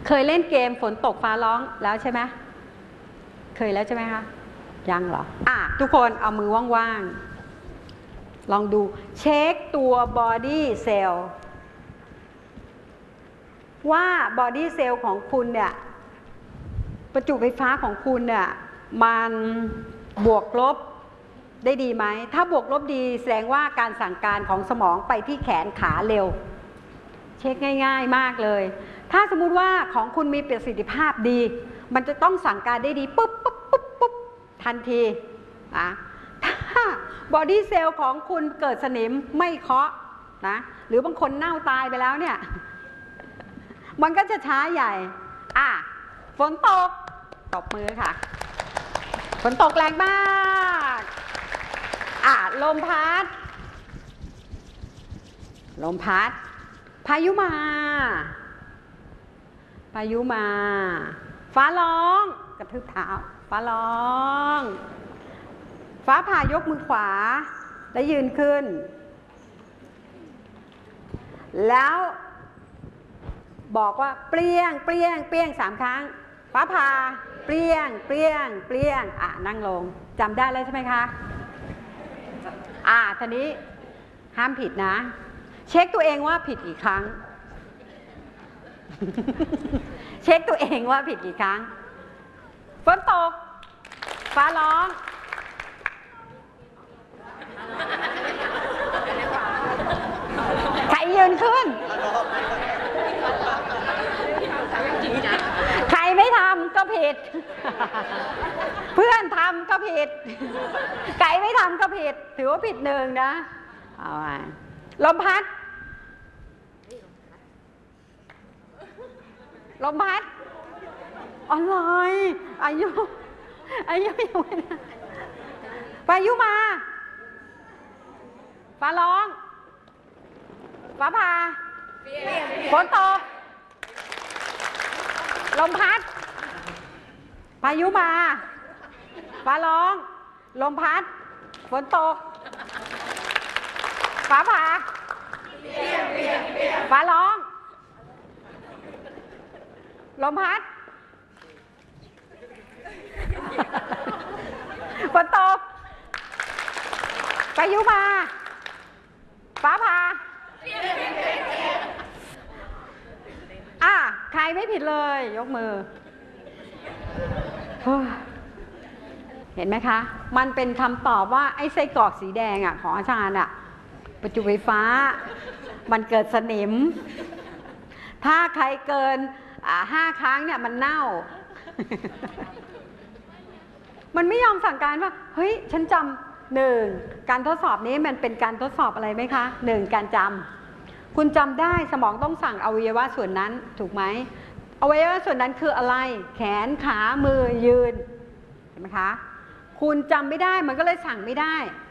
เคยเล่นเกมฝนตกฟ้าร้องแล้วใช่ไหมเคยแล้วใช่ไหมคะยังเหรอทุกคนเอามือว่างๆลองดูเช็คตัวบอดี้เซลล์ว่าบอดี้เซลล์ของคุณเนี่ยประจุไฟฟ้าของคุณเนี่ยมันบวกลบได้ดีไหมถ้าบวกลบดีแสดงว่าการสั่งการของสมองไปที่แขนขาเร็วเช็คง่ายๆมากเลยถ้าสมมุติว่าของคุณมีประสิทธิภาพดีมันจะต้องสั่งการได้ดีปุ๊บปุ๊บปุ๊บปุ๊บทันทีนะถ้าบอดี้เซลล์ของคุณเกิดสนิมไม่เคาะนะหรือบางคนเน่าตายไปแล้วเนี่ยมันก็จะช้าใหญ่ฝนตกตบมือค่ะฝนตกแรงมากลมพัดพายุมาฟ้าร้องกระทืบเท้าฟ้าร้องฟ้าผ่ายกมือขวาแล้วยืนขึ้นแล้วบอกว่าเปรี้ยงเปรี้ยงเปรี้ยง3 ครั้งฟ้าผ่าเปรี้ยงเปรี้ยงเปรี้ยงนั่งลงจำได้แล้วใช่ไหมคะทีนี้ห้ามผิดนะเช็คตัวเองว่าผิดกี่ครั้ง เช็คตัวเองว่าผิดกี่ครั้งฝนตกฟ้าร้องใครยืนขึ้นใครไม่ทำก็ผิดเพื่อนทำก็ผิดไก่ไม่ทำก็ผิดถือว่าผิด1นะเอาลมพัดอะไรอายุยังไม่ได้พายุมาฟ้าร้องฟ้าผ่าฝนตกลมพัดพายุมาฟ้าร้องลมพัดฝนตกฟ้าผ่าฟ้าร้องลมพัดฝนตกพายุมาฟ้าผ่าใครไม่ผิดเลยยกมือเห็นไหมคะมันเป็นคำตอบว่าไอ้ไส้กรอกสีแดงของอาจารย์ประจุไฟฟ้ามันเกิดสนิมถ้าใครเกิน5 ครั้งเนี่ยมันเน่า มันไม่ยอมสั่งการว่าเฮ้ยฉันจำ1การทดสอบนี้มันเป็นการทดสอบอะไรไหมคะ1การจำคุณจำได้สมองต้องสั่งอวัยวะส่วนนั้นถูกไหมอวัยวะส่วนนั้นคืออะไรแขนขามือยืนเห็นไหมคะคุณจำไม่ได้มันก็เลยสั่งไม่ได้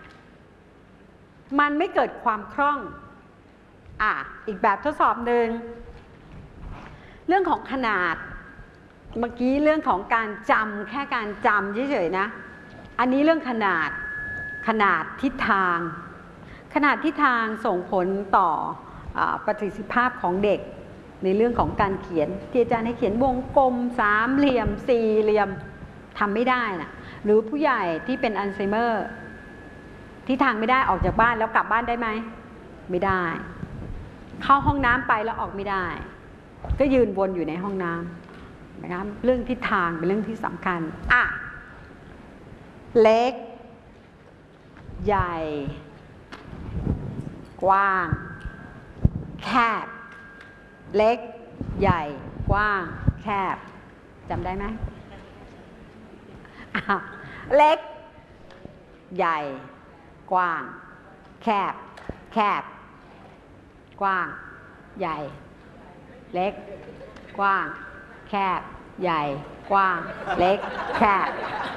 มันไม่เกิดความคล่องอีกแบบทดสอบหนึ่งเรื่องของขนาดเมื่อกี้เรื่องของการจำแค่การจำเฉยๆนะอันนี้เรื่องขนาดทิศทางส่งผลต่อประสิทธิภาพของเด็กในเรื่องของการเขียนที่อาจารย์ให้เขียนวงกลม3 เหลี่ยม4 เหลี่ยมทำไม่ได้นะหรือผู้ใหญ่ที่เป็นอัลไซเมอร์ที่ทางไม่ได้ออกจากบ้านแล้วกลับบ้านได้ไหมไม่ได้เข้าห้องน้ำไปแล้วออกไม่ได้ก็ยืนวนอยู่ในห้องน้ำนะครับเรื่องทิศทางเป็นเรื่องที่สำคัญเล็กใหญ่กว้างแคบเล็กใหญ่กว้างแคบจำได้ไหมเล็กใหญ่กว้างแคบกว้างใหญ่เล็กกว้างแคบใหญ่กว้างเล็กแคบ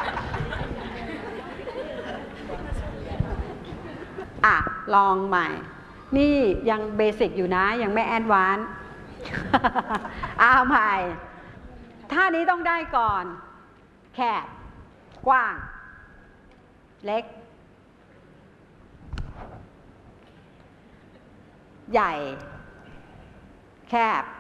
ลองใหม่นี่ยังเบสิกอยู่นะยังไม่แอดวานซ์ใหม่ท่านี้ต้องได้ก่อนแคบกว้างเล็กใหญ่แคบ